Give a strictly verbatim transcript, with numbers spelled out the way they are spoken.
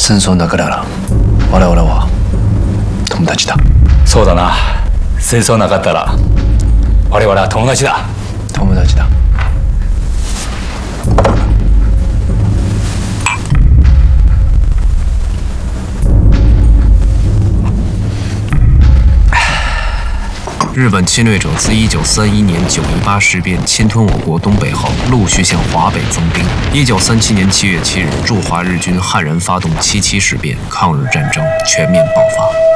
戦争の中なら我々は友達だ。 そうだな。戦争なかったら我々は友達だ。 友達だ。日本侵略者自一九三一年九一八事变侵吞我国东北后，陆续向华北增兵。一九三七年七月七日，驻华日军悍然发动七七事变，抗日战争全面爆发。